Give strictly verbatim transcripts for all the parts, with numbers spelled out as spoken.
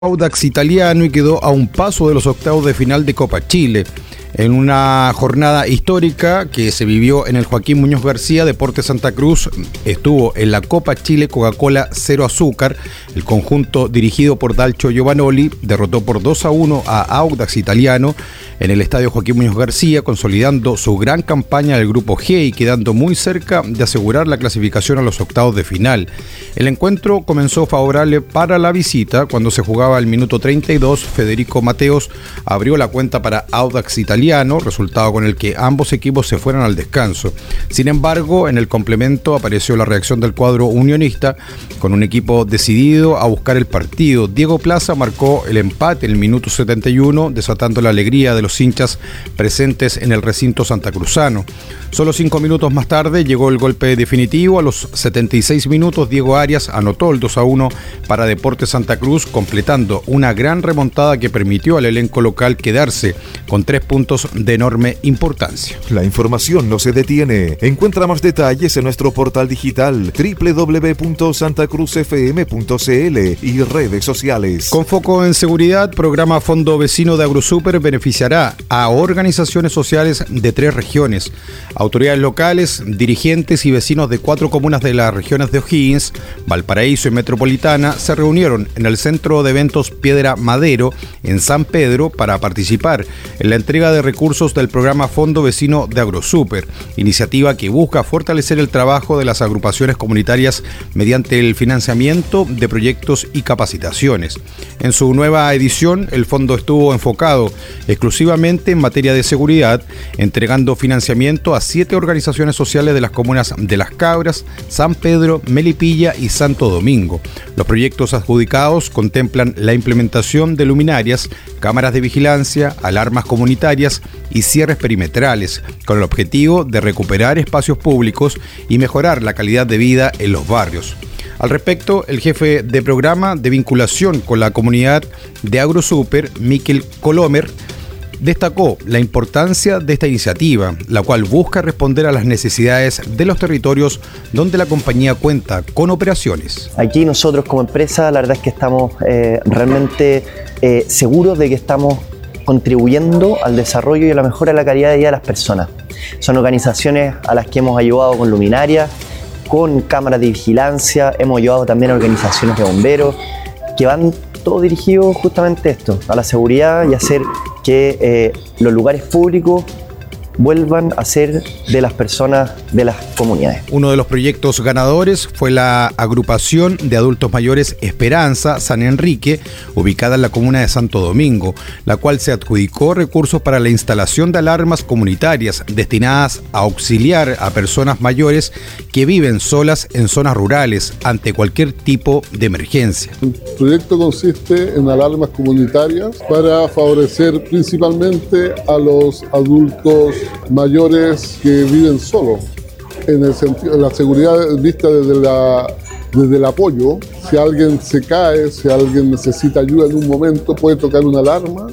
Audax Italiano y quedó a un paso de los octavos de final de Copa Chile. En una jornada histórica que se vivió en el Joaquín Muñoz García, Deportes Santa Cruz estuvo en la Copa Chile Coca-Cola Cero Azúcar. El conjunto dirigido por Dalcio Giovanoli derrotó por dos a uno a Audax Italiano en el estadio Joaquín Muñoz García, consolidando su gran campaña del grupo G y quedando muy cerca de asegurar la clasificación a los octavos de final. El encuentro comenzó favorable para la visita cuando se jugaba al minuto treinta y dos. Federico Mateos abrió la cuenta para Audax Italiano, resultado con el que ambos equipos se fueron al descanso. Sin embargo, en el complemento apareció la reacción del cuadro unionista, con un equipo decidido a buscar el partido. Diego Plaza marcó el empate en el minuto setenta y uno, desatando la alegría de los hinchas presentes en el recinto santacruzano. Solo cinco minutos más tarde llegó el golpe definitivo. A los setenta y seis minutos, Diego Arias anotó el dos a uno para Deportes Santa Cruz, completando una gran remontada que permitió al elenco local quedarse con tres puntos de enorme importancia. La información no se detiene. Encuentra más detalles en nuestro portal digital doble u doble u doble u punto santa cruz f m punto c l y redes sociales. Con foco en seguridad, programa Fondo Vecino de AgroSuper beneficiará a organizaciones sociales de tres regiones. Autoridades locales, dirigentes y vecinos de cuatro comunas de las regiones de O'Higgins, Valparaíso y Metropolitana se reunieron en el Centro de Eventos Piedra Madero en San Pedro para participar en la entrega de recursos del programa Fondo Vecino de AgroSuper, iniciativa que busca fortalecer el trabajo de las agrupaciones comunitarias mediante el financiamiento de proyectos y capacitaciones. En su nueva edición, el fondo estuvo enfocado exclusivamente en materia de seguridad, entregando financiamiento a siete organizaciones sociales de las comunas de Las Cabras, San Pedro, Melipilla y Santo Domingo. Los proyectos adjudicados contemplan la implementación de luminarias, cámaras de vigilancia, alarmas comunitarias y cierres perimetrales, con el objetivo de recuperar espacios públicos y mejorar la calidad de vida en los barrios. Al respecto, el jefe de programa de vinculación con la comunidad de AgroSuper, Miquel Colomer, destacó la importancia de esta iniciativa, la cual busca responder a las necesidades de los territorios donde la compañía cuenta con operaciones. Aquí nosotros como empresa, la verdad es que estamos eh, realmente eh, seguros de que estamos contribuyendo al desarrollo y a la mejora de la calidad de vida de las personas. Son organizaciones a las que hemos ayudado con luminarias, con cámaras de vigilancia, hemos ayudado también a organizaciones de bomberos, que van todo dirigido justamente a esto, a la seguridad y a hacer que eh, los lugares públicos vuelvan a ser de las personas de las comunidades. Uno de los proyectos ganadores fue la agrupación de adultos mayores Esperanza San Enrique, ubicada en la comuna de Santo Domingo, la cual se adjudicó recursos para la instalación de alarmas comunitarias destinadas a auxiliar a personas mayores que viven solas en zonas rurales ante cualquier tipo de emergencia. El proyecto consiste en alarmas comunitarias para favorecer principalmente a los adultos mayores que viven solos, en el sentido, la seguridad vista desde, la, desde el apoyo. Si alguien se cae, si alguien necesita ayuda en un momento, puede tocar una alarma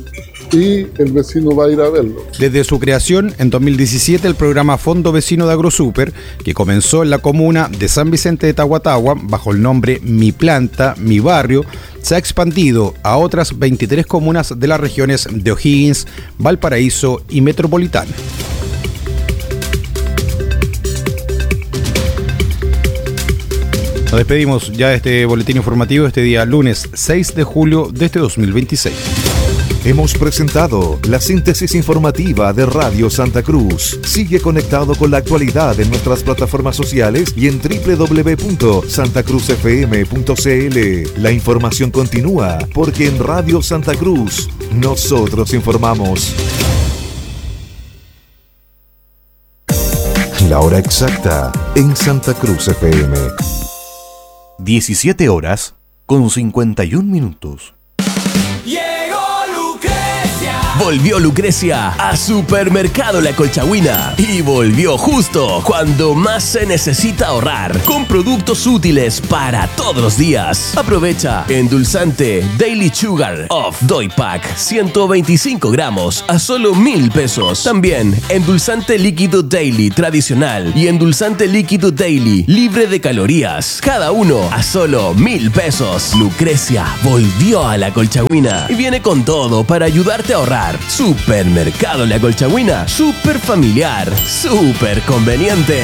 y el vecino va a ir a verlo. Desde su creación en dos mil diecisiete, el programa Fondo Vecino de AgroSuper, que comenzó en la comuna de San Vicente de Tahuatahua bajo el nombre Mi Planta, Mi Barrio, se ha expandido a otras veintitrés comunas de las regiones de O'Higgins, Valparaíso y Metropolitana. Nos despedimos ya de este boletín informativo este día lunes seis de julio de este dos mil veintiséis. Hemos presentado la síntesis informativa de Radio Santa Cruz. Sigue conectado con la actualidad en nuestras plataformas sociales y en doble u doble u doble u punto santa cruz f m punto c l. La información continúa porque en Radio Santa Cruz nosotros informamos. La hora exacta en Santa Cruz F M. diecisiete horas con cincuenta y un minutos. Volvió Lucrecia a Supermercado La Colchagüina y volvió justo cuando más se necesita ahorrar, con productos útiles para todos los días. Aprovecha endulzante Daily Sugar of Doy Pack ciento veinticinco gramos a solo mil pesos. También endulzante líquido Daily tradicional y endulzante líquido Daily libre de calorías, cada uno a solo mil pesos. Lucrecia volvió a La Colchagüina y viene con todo para ayudarte a ahorrar. Supermercado La Colchagüina, súper familiar, súper conveniente.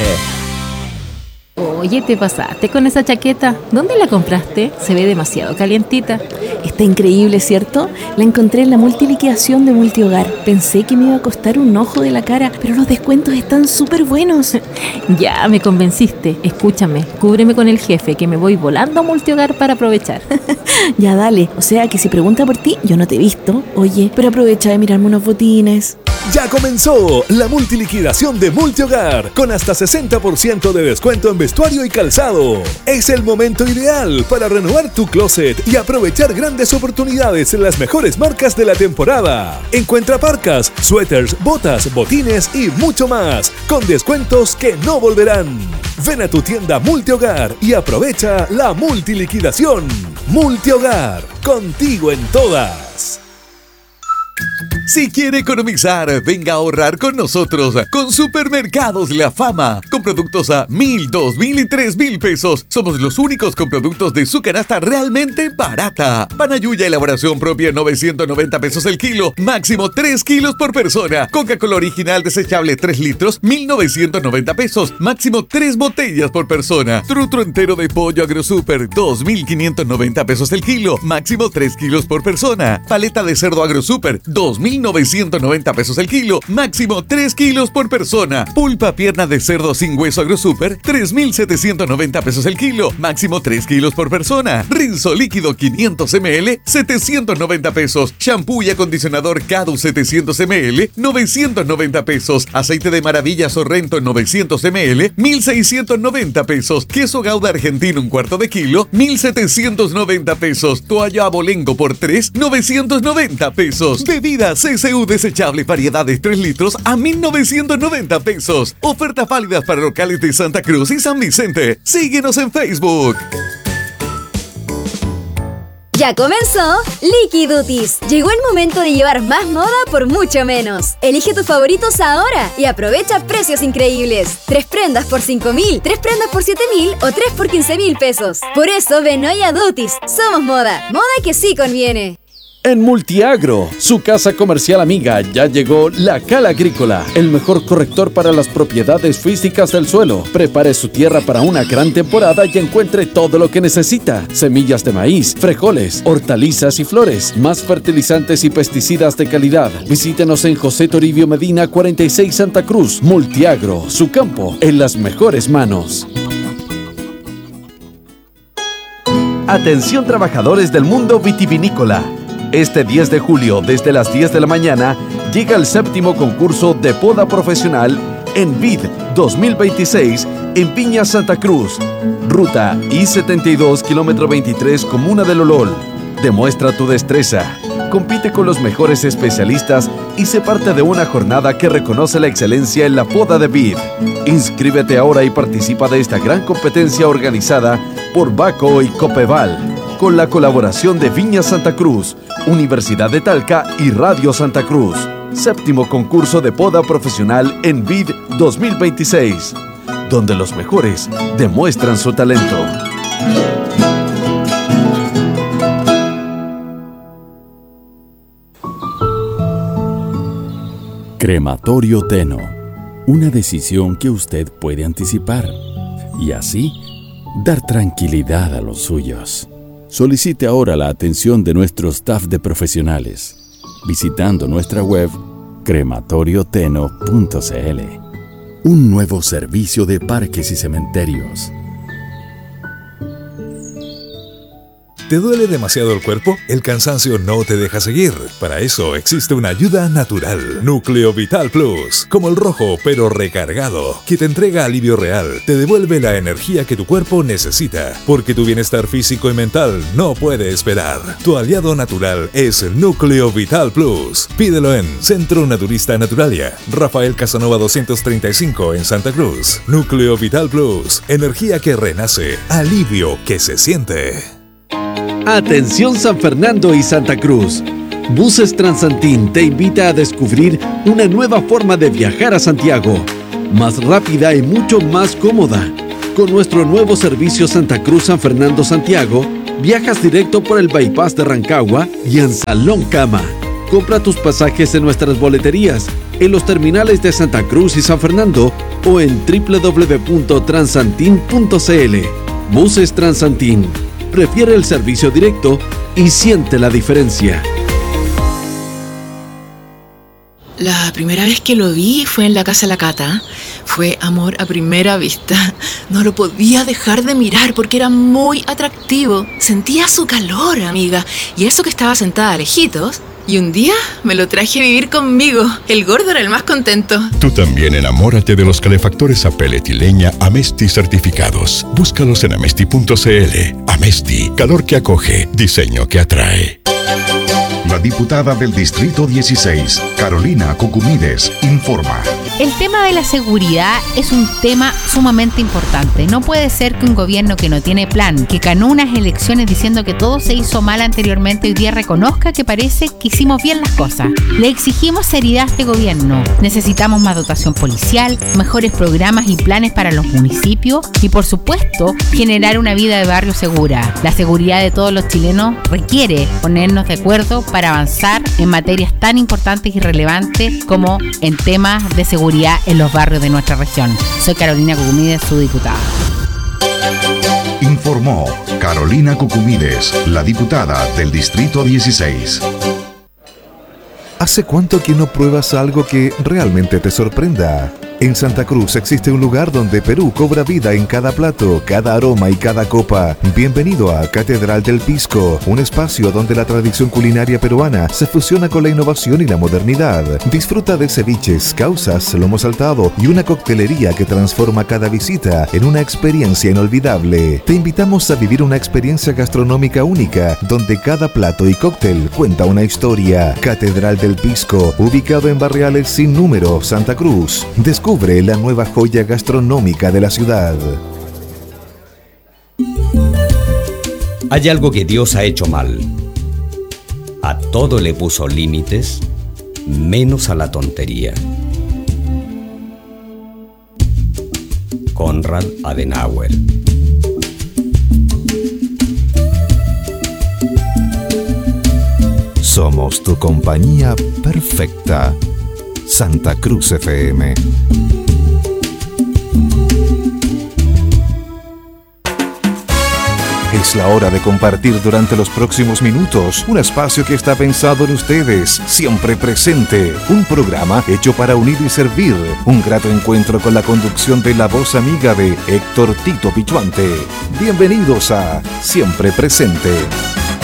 Oye, te pasaste con esa chaqueta. ¿Dónde la compraste? Se ve demasiado calientita. Está increíble, ¿cierto? La encontré en la multiliquidación de Multihogar. Pensé que me iba a costar un ojo de la cara, pero los descuentos están súper buenos. Ya, me convenciste. Escúchame, cúbreme con el jefe, que me voy volando a Multihogar para aprovechar. Ya, dale. O sea que si pregunta por ti, yo no te he visto. Oye, pero aprovecha de mirarme unos botines. Ya comenzó la multiliquidación de Multihogar, con hasta sesenta por ciento de descuento en vestuario y calzado. Es el momento ideal para renovar tu closet y aprovechar grandes oportunidades en las mejores marcas de la temporada. Encuentra parcas, suéteres, botas, botines y mucho más, con descuentos que no volverán. Ven a tu tienda Multihogar y aprovecha la multiliquidación. Multihogar, contigo en todas. Si quiere economizar, venga a ahorrar con nosotros con Supermercados La Fama, con productos a mil, dos mil y tres mil pesos. Somos los únicos con productos de su canasta realmente barata. Panayuya elaboración propia, novecientos noventa pesos el kilo, máximo tres kilos por persona. Coca-Cola original desechable tres litros, mil novecientos noventa pesos, máximo tres botellas por persona. Trutro entero de pollo AgroSuper, dos mil quinientos noventa pesos el kilo, máximo tres kilos por persona. Paleta de cerdo AgroSuper, dos mil novecientos noventa pesos el kilo, máximo tres kilos por persona. Pulpa pierna de cerdo sin hueso AgroSuper, tres mil setecientos noventa pesos el kilo, máximo tres kilos por persona. Rinzo líquido quinientos mililitros, setecientos noventa pesos. Shampoo y acondicionador Cadu setecientos mililitros, novecientos noventa pesos. Aceite de maravilla Sorrento novecientos mililitros, mil seiscientos noventa pesos. Queso Gouda argentino un cuarto de kilo, mil setecientos noventa pesos. Toalla Abolengo por tres, novecientos noventa pesos. Bebida C C U desechable variedades tres litros a mil novecientos noventa pesos. Ofertas válidas para locales de Santa Cruz y San Vicente. Síguenos en Facebook. Ya comenzó Liquidutis. Llegó el momento de llevar más moda por mucho menos. Elige tus favoritos ahora y aprovecha precios increíbles. Tres prendas por cinco mil, tres prendas por siete mil o tres por quince mil pesos. Por eso ven hoy a Dutis. Somos moda. Moda que sí conviene. En Multiagro, su casa comercial amiga, ya llegó la Cal Agrícola, el mejor corrector para las propiedades físicas del suelo. Prepare su tierra para una gran temporada y encuentre todo lo que necesita. Semillas de maíz, frijoles, hortalizas y flores, más fertilizantes y pesticidas de calidad. Visítenos en José Toribio Medina cuarenta y seis Santa Cruz. Multiagro, su campo en las mejores manos. Atención trabajadores del mundo vitivinícola. Este diez de julio, desde las diez de la mañana, llega el séptimo concurso de poda profesional en Vid dos mil veintiséis en Viña Santa Cruz. Ruta I setenta y dos, kilómetro veintitrés, Comuna del Olol. Demuestra tu destreza. Compite con los mejores especialistas y sé parte de una jornada que reconoce la excelencia en la poda de vid. Inscríbete ahora y participa de esta gran competencia organizada por Baco y Copeval, con la colaboración de Viña Santa Cruz, Universidad de Talca y Radio Santa Cruz. Séptimo concurso de poda profesional en Vid dos mil veintiséis, donde los mejores demuestran su talento. Crematorio Teno, una decisión que usted puede anticipar y así dar tranquilidad a los suyos. Solicite ahora la atención de nuestro staff de profesionales visitando nuestra web crematorio teno punto c l. Un nuevo servicio de parques y cementerios. ¿Te duele demasiado el cuerpo? ¿El cansancio no te deja seguir? Para eso existe una ayuda natural. Núcleo Vital Plus, como el rojo pero recargado, que te entrega alivio real, te devuelve la energía que tu cuerpo necesita, porque tu bienestar físico y mental no puede esperar. Tu aliado natural es Núcleo Vital Plus. Pídelo en Centro Naturista Naturalia, Rafael Casanova doscientos treinta y cinco en Santa Cruz. Núcleo Vital Plus, energía que renace, alivio que se siente. Atención San Fernando y Santa Cruz. Buses Transantín te invita a descubrir una nueva forma de viajar a Santiago, más rápida y mucho más cómoda. Con nuestro nuevo servicio Santa Cruz San Fernando Santiago, viajas directo por el bypass de Rancagua y en Salón Cama. Compra tus pasajes en nuestras boleterías, en los terminales de Santa Cruz y San Fernando o en doble u doble u doble u punto transantin punto c l. Buses Transantín. Prefiere el servicio directo y siente la diferencia. La primera vez que lo vi fue en la casa de la Cata. Fue amor a primera vista. No lo podía dejar de mirar porque era muy atractivo. Sentía su calor, amiga. Y eso que estaba sentada lejitos. Y un día me lo traje a vivir conmigo. El gordo era el más contento. Tú también enamórate de los calefactores a pellet y leña Amesti certificados. Búscalos en amesti punto c l. Amesti, calor que acoge, diseño que atrae. La diputada del Distrito dieciséis, Carolina Cucumides, informa. El tema de la seguridad es un tema sumamente importante. No puede ser que un gobierno que no tiene plan, que ganó unas elecciones diciendo que todo se hizo mal anteriormente, hoy día reconozca que parece que hicimos bien las cosas. Le exigimos seriedad a este gobierno. Necesitamos más dotación policial, mejores programas y planes para los municipios y, por supuesto, generar una vida de barrio segura. La seguridad de todos los chilenos requiere ponernos de acuerdo para avanzar en materias tan importantes y relevantes como en temas de seguridad en los barrios de nuestra región. Soy Carolina Cucumides, su diputada. Informó Carolina Cucumides, la diputada del Distrito dieciséis. ¿Hace cuánto que no pruebas algo que realmente te sorprenda? En Santa Cruz existe un lugar donde Perú cobra vida en cada plato, cada aroma y cada copa. Bienvenido a Catedral del Pisco, un espacio donde la tradición culinaria peruana se fusiona con la innovación y la modernidad. Disfruta de ceviches, causas, lomo saltado y una coctelería que transforma cada visita en una experiencia inolvidable. Te invitamos a vivir una experiencia gastronómica única, donde cada plato y cóctel cuenta una historia. Catedral del Pisco, ubicado en Barriales Sin Número, Santa Cruz. Descubre la nueva joya gastronómica de la ciudad. Hay algo que Dios ha hecho mal. A todo le puso límites, menos a la tontería. Konrad Adenauer. Somos tu compañía perfecta. Santa Cruz F M. Es la hora de compartir durante los próximos minutos un espacio que está pensado en ustedes, siempre presente. Un programa hecho para unir y servir. Un grato encuentro con la conducción de la voz amiga de Héctor Tito Pichuante. Bienvenidos a Siempre Presente.